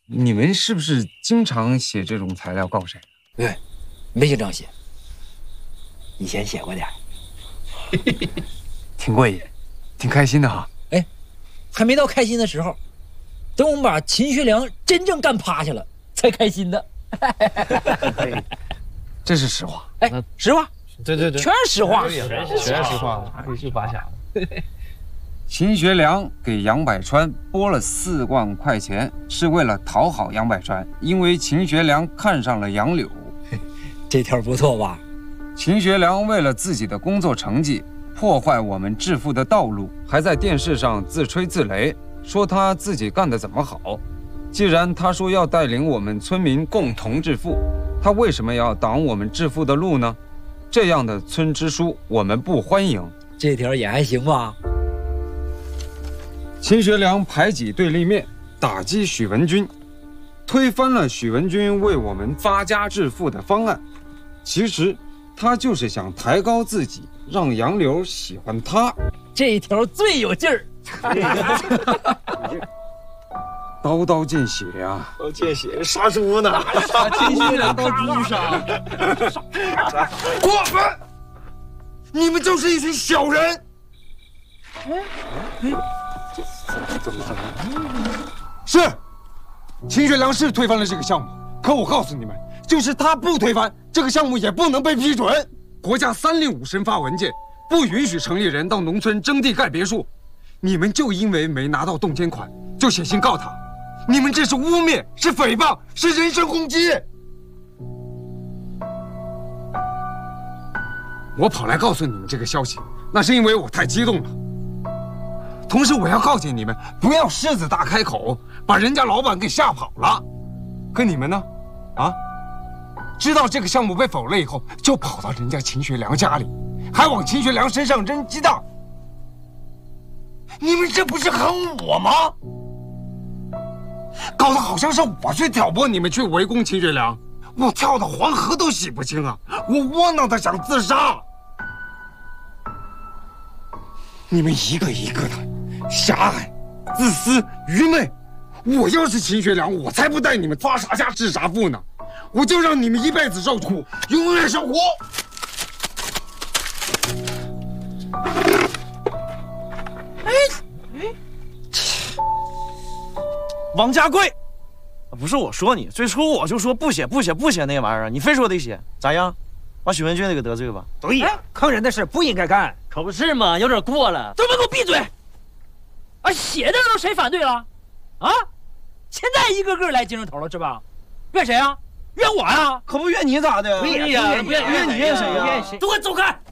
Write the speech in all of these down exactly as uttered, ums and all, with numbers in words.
你们是不是经常写这种材料告谁？ 对，没经常写，以前写过点， 挺过瘾，挺开心的哈。 哎，还没到开心的时候，等我们把秦学良真正干趴下了，才开心的。 这是实话。 哎，实话。 对对对， 全是实话， 全是全是实话，不是发瞎。 秦学良给杨百川拨了四万块钱，是为了讨好杨百川，因为秦学良看上了杨柳。 这条不错吧？ 秦学良为了自己的工作成绩，破坏我们致富的道路，还在电视上自吹自擂，说他自己干得怎么好。既然他说要带领我们村民共同致富，他为什么要挡我们致富的路呢？这样的村支书我们不欢迎。 这条也还行吧。 秦学良排挤对立面，打击许文军，推翻了许文军为我们发家致富的方案。其实他就是想抬高自己，让杨柳喜欢他。 这一条最有劲儿。 刀刀见血呀！ 刀见血，杀猪呢？ 杀秦学良当猪杀！ 过分！你们就是一群小人！怎么怎么？是，秦学良是推翻了这个项目，可我告诉你们，就是他不推翻，这个项目也不能被批准。国家三令五申发文件，不允许城里人到农村征地盖别墅。你们就因为没拿到动迁款，就写信告他。你们这是污蔑，是诽谤，是人身攻击！我跑来告诉你们这个消息，那是因为我太激动了。同时，我要告诫你们，不要狮子大开口，把人家老板给吓跑了。可你们呢？啊？知道这个项目被否了以后，就跑到人家秦学良家里，还往秦学良身上扔鸡蛋。你们这不是恨我吗？搞得好像是我去挑拨你们去围攻秦学良，我跳到黄河都洗不清啊！我窝囊的想自杀。你们一个一个的狭隘、自私、愚昧。我要是秦学良，我才不带你们发啥家致啥富呢！我就让你们一辈子受苦，永远受苦。 哎哎。王家贵，不是我说你，最初我就说不写不写不写那玩意儿，你非说得写，咋样？把许文军那个得罪吧？ 对呀，坑人的事不应该干， 可不是嘛，有点过了。 都给我闭嘴！啊，写的都谁反对了？啊，现在一个个来精神头了是吧？怨谁啊？怨我呀？ 可不怨你咋的？ 对呀， 不怨怨你怨谁呀？ 都给我走开！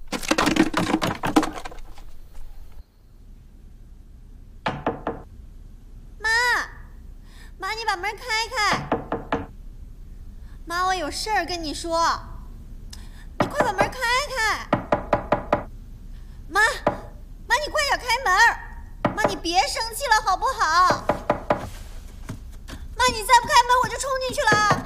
妈，你把门开开！妈，我有事儿跟你说，你快把门开开！妈，妈，你快点开门！妈，你别生气了好不好？妈，你再不开门，我就冲进去了！